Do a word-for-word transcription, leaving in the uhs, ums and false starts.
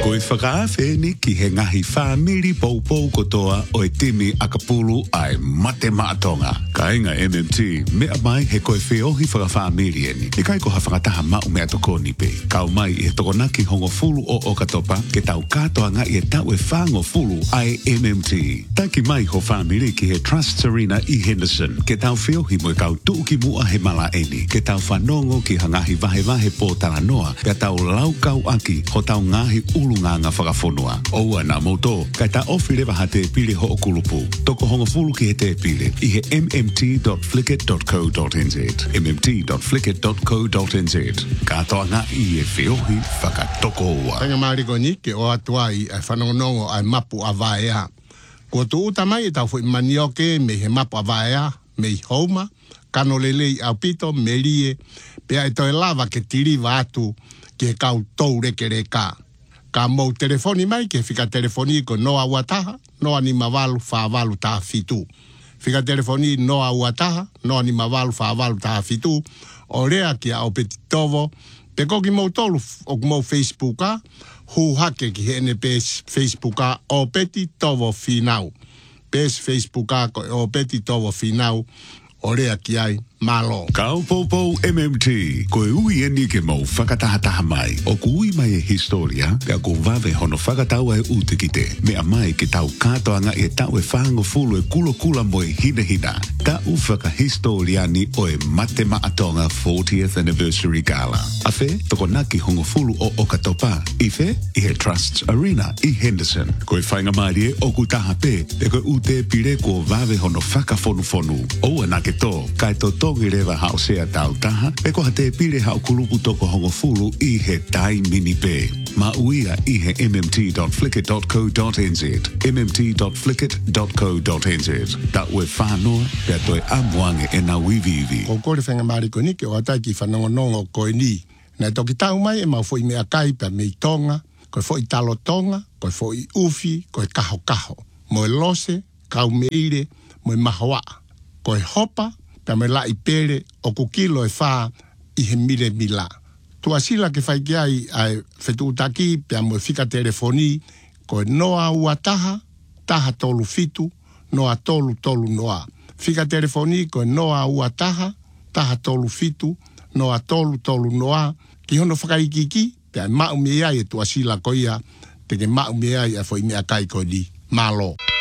Koe whakaawheni ki he ngahi whamiri poupou kotoa o e timi akapulu ai mate maatonga. Ka inga M M T, mea mai he koe whiohi whakawhamiri eni. E kai ko ha whakataha mau mea toko nipe. Kau mai i he tokonaki hongo fulu o okatopa, ke tau katoa nga i e tau e whango fulu ai M M T. Taki mai ho whamiri ki he Trust Serena i Henderson, ke tau whiohi mo e kau tuuki mua he mala eni, ke tau whanongo ki hangahi vahe vahe po taranoa, pe tau lau kau aki ho tau ngahi ulu ngā ngā whakafonua. Oua nā moto, kai ta ofi rewa ha te pile ho o kulupu. Toko hongo fulu ki he te pile i he m m t dot flickr dot co dot n z. m m t dot flickr dot co dot n z. Katoa ngā i e whiohi whakatoko ua. Tanga mariko ni ke o atua i a whanongonongo ai mapu a vaea. Ko tu uta mai e tau fui manioke me he mapu a vaea, me i houma, kano lelei au pito, me rie, pea e toi lava ke tiri vatu ke kau tou reke reka. Ka mou telefoni mai ke fika telefoni ko noa wataha, noa ni mavalu whaavalu taha fitu. Fika telefoni noa wataha, noa ni mavalu whaavalu taha fitu. O rea ki a o peti tovo, pe koki mou tolu o mou Facebooka, hu hake ki hene pes Facebooka o peti tovo finau. Pes Facebooka ko o peti tovo finau, o rea ki ai malo. Kau poupou M M T, koe ui eni ke mau whakatahataha mai. O ku ui mai e historia, pia ko vave hono whakataua e ute ki te. Mea mai ke tau katoanga e tau e whango fulu e kulo kula mo e hina hina. Ta u whakahistoriani o e mate maatonga fortieth anniversary gala. A whe, toko naki hongo fulu o Okatopa. I whe, i he Trust Arena i Henderson. Koe whainga mai e o ku taha pe, pe koe ute pire ko vave hono whakafonu fonu. Oua na ke tō, kai tō tō i rewa hao sea tau taha, pe ko ha te pire hao kulupu toko hongo fulu i he tai mini pe. Ma uia i he m m t dot flickr dot co dot n z, m m t dot flickr dot co dot n z. Ta ue whanoa, pia toi amuange e na wivivi. Ko kore whenga mariko ni ke o atai ki whanongonongo koe ni. Nei toki tau mai e mau fo i mea kai pia mei tonga, koe fo i talo tonga, koe fo i ufi, koe kaho kaho. Mo e lose, kau meire, mo e mahoa. Koe hopa, pia me la i pere o kukilo e wha i he mire mila. Tua sila ke whai ki ai ai whetu utaki pia mo e whika telefoni koe noa ua taha, taha tolu fitu, noa tolu tolu noa. Whika telefoni koe noa ua taha, taha tolu fitu, noa tolu tolu noa. Ki hono whakaikiki, pia mau mea e tua sila koia, te ke mau mea e a whoi mea kai koe ni. Malo.